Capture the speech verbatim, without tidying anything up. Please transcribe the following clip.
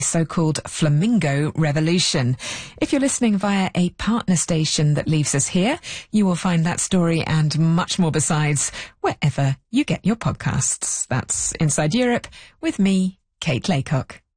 so-called flamingo revolution. If you're listening via a partner station that leaves us here, you will find that story and much more besides wherever you get your podcasts. That's Inside Europe with me, Kate Laycock.